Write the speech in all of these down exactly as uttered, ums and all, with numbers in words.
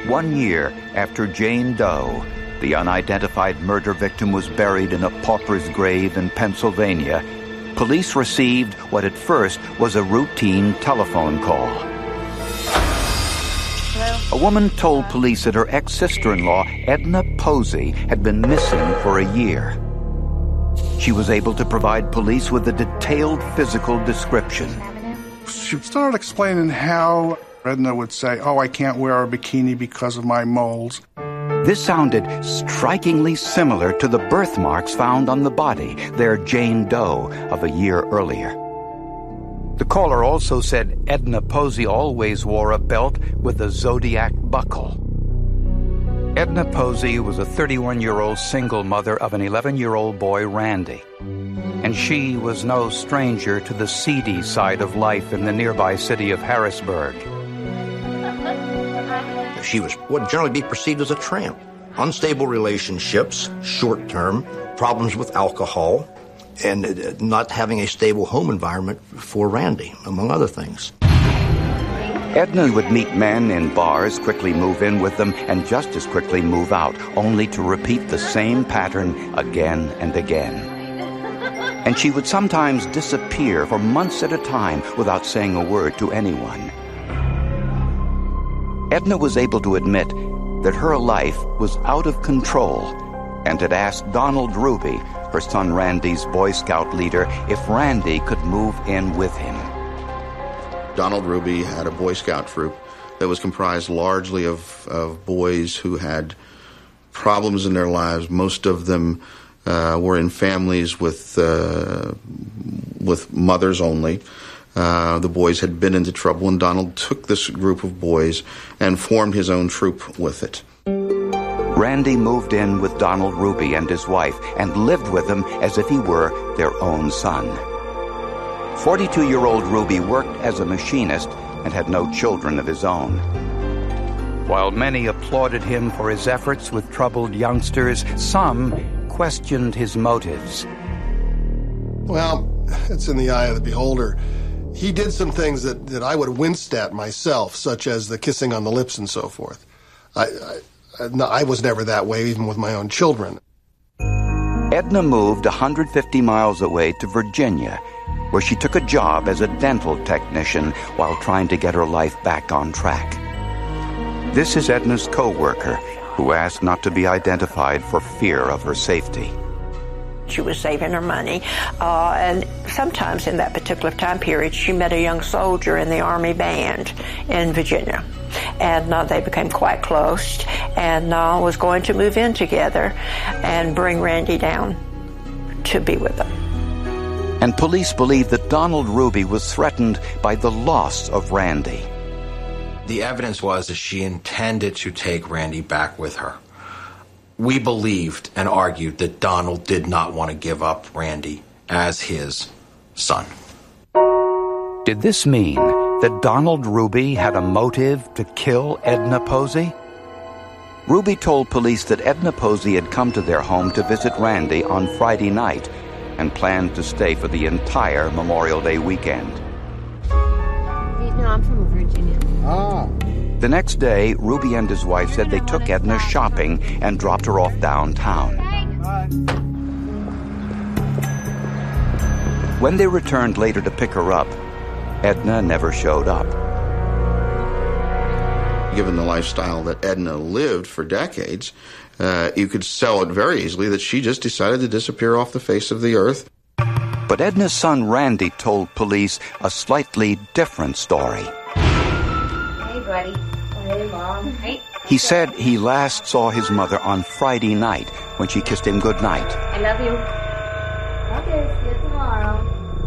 One year after Jane Doe, the unidentified murder victim, was buried in a pauper's grave in Pennsylvania, police received what at first was a routine telephone call. A woman told police that her ex-sister-in-law, Edna Posey, had been missing for a year. She was able to provide police with a detailed physical description. She started explaining how Edna would say, "Oh, I can't wear a bikini because of my moles." This sounded strikingly similar to the birthmarks found on the body, their Jane Doe of a year earlier. The caller also said Edna Posey always wore a belt with a zodiac buckle. Edna Posey was a thirty-one-year-old single mother of an eleven-year-old boy, Randy. And she was no stranger to the seedy side of life in the nearby city of Harrisburg. She was what would generally be perceived as a tramp. Unstable relationships, short-term, problems with alcohol, and not having a stable home environment for Randy, among other things. Edna would meet men in bars, quickly move in with them, and just as quickly move out, only to repeat the same pattern again and again. And she would sometimes disappear for months at a time without saying a word to anyone. Edna was able to admit that her life was out of control and had asked Donald Ruby, her son Randy's Boy Scout leader, if Randy could move in with him. Donald Ruby had a Boy Scout troop that was comprised largely of, of boys who had problems in their lives. Most of them uh, were in families with uh, with mothers only. Uh, the boys had been into trouble, and Donald took this group of boys and formed his own troop with it. Randy moved in with Donald Ruby and his wife and lived with them as if he were their own son. forty-two-year-old Ruby worked as a machinist and had no children of his own. While many applauded him for his efforts with troubled youngsters, some questioned his motives. Well, it's in the eye of the beholder. He did some things that, that I would have winced at myself, such as the kissing on the lips and so forth. I, I, no, I was never that way, even with my own children. Edna moved one hundred fifty miles away to Virginia, where she took a job as a dental technician while trying to get her life back on track. This is Edna's co-worker, who asked not to be identified for fear of her safety. She was saving her money, uh, and sometimes in that particular time period, she met a young soldier in the Army band in Virginia. And uh, they became quite close, and uh, was going to move in together and bring Randy down to be with them. And police believe that Donald Ruby was threatened by the loss of Randy. The evidence was that she intended to take Randy back with her. We believed and argued that Donald did not want to give up Randy as his son. Did this mean that Donald Ruby had a motive to kill Edna Posey? Ruby told police that Edna Posey had come to their home to visit Randy on Friday night and planned to stay for the entire Memorial Day weekend. No, I'm from Virginia. Ah. The next day, Ruby and his wife said they took Edna shopping and dropped her off downtown. When they returned later to pick her up, Edna never showed up. Given the lifestyle that Edna lived for decades, uh, you could sell it very easily that she just decided to disappear off the face of the earth. But Edna's son Randy told police a slightly different story. Hey, buddy. Hey, Mom. Hey. He said he last saw his mother on Friday night when she kissed him goodnight. I love you. Okay, see you tomorrow.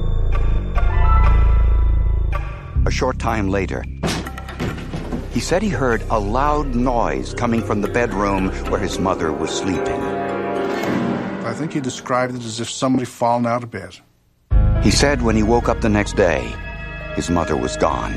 A short time later, he said he heard a loud noise coming from the bedroom where his mother was sleeping. I think he described it as if somebody fallen out of bed. He said when he woke up the next day, his mother was gone.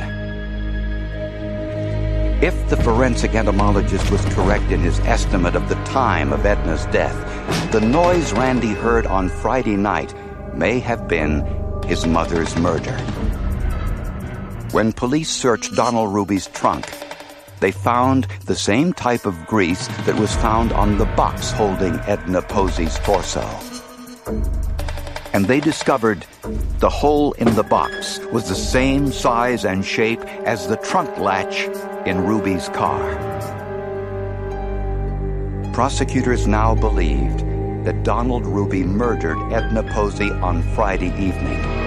If the forensic entomologist was correct in his estimate of the time of Edna's death, the noise Randy heard on Friday night may have been his mother's murder. When police searched Donald Ruby's trunk, they found the same type of grease that was found on the box holding Edna Posey's torso. And they discovered the hole in the box was the same size and shape as the trunk latch in Ruby's car. Prosecutors now believed that Donald Ruby murdered Edna Posey on Friday evening.